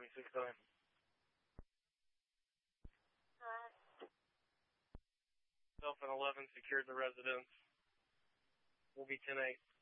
26-9. Self and 11 secured the residence. Will be 10-8.